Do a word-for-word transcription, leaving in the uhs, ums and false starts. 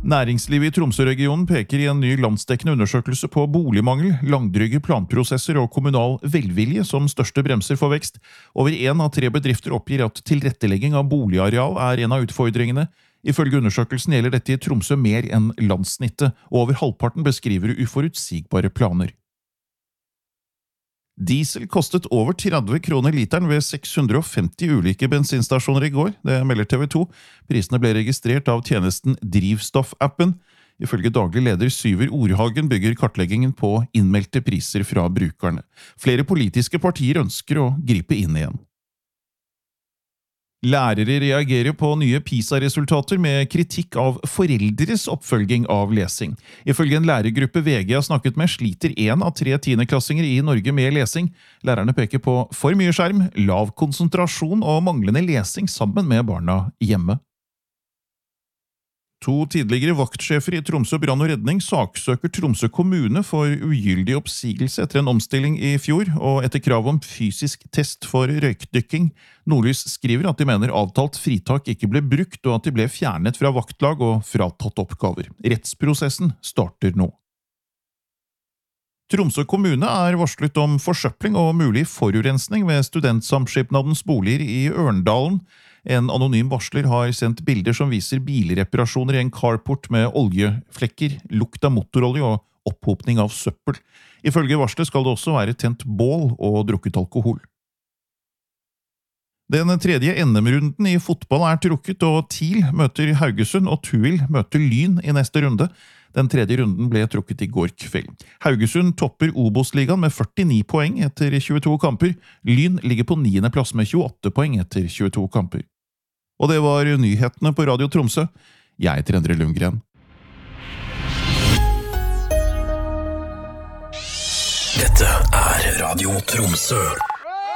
Næringslivet i Tromsø-regionen peker i en ny landsdekkende undersøkelse på boligmangel, langdryge planprosesser og kommunal velvilje som største bremser for vekst. Over en av tre bedrifter oppgir at tilrettelegging av boligareal er en av utfordringene. Ifølge undersøkelsen gjelder dette i Tromsø mer enn landssnittet, og over halvparten beskriver uforutsigbare planer. Diesel kostet over tretti kroner literen ved seks hundre og femti ulike bensinstasjoner i går, det melder T V to. Prisene ble registrert av tjenesten Drivstoff-appen. Ifølge daglig leder Syver Orhagen bygger kartleggingen på innmeldte priser fra brukerne. Flere politiske partier ønsker å gripe inn igjen. Lærere reagerer på nye PISA-resultater med kritikk av foreldres oppfølging av lesing. Ifølge en lærergruppe V G har snakket med sliter en av tre tiendeklassinger i Norge med lesing. Lærerne peker på for mye skjerm, lav konsentrasjon og manglende lesing sammen med barna hjemme. To tidligere vaktsjefer i Tromsø brann og redning saksøker Tromsø kommune for ugyldig oppsigelse etter en omstilling i fjor, og etter krav om fysisk test for røykdykking. Nordlys skriver at de mener avtalt fritak ikke ble brukt, og at de ble fjernet fra vaktlag og fratatt oppgaver. Rettsprosessen starter nå. Tromsø kommune er varslet om forsøpling og mulig forurensning ved studentsamskipnadens boliger i Ørndalen. En anonym varsler har sendt bilder som viser bilreparasjoner i en carport med oljeflekker, lukt av motorolje og opphopning av søppel. Ifølge varslet skal det også være tent bål og drukket alkohol. Den tredje N M-runden i fotball er trukket, og TIL møter Haugesund og Tuil møter Lyn i neste runde. Den tredje runden ble trukket i går kveld. Haugesund topper Obos-ligaen med førtini poeng etter tjueto kamper. Lyn ligger på niende plass med tjueåtte poeng etter tjueto kamper. Og det var nyhetene på Radio Tromsø. Jeg heter Endre Lundgren. Dette er Radio Tromsø.